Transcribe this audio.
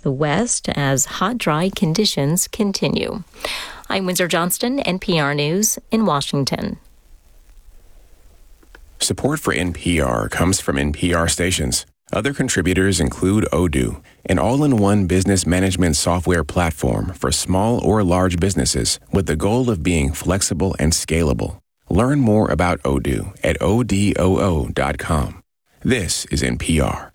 the west as hot, dry conditions continue. I'm Windsor Johnston, NPR News in Washington. Support for NPR comes from NPR stations. Other contributors include Odoo, an all-in-one business management software platform for small or large businesses with the goal of being flexible and scalable. Learn more about Odoo at odoo.com. This is NPR.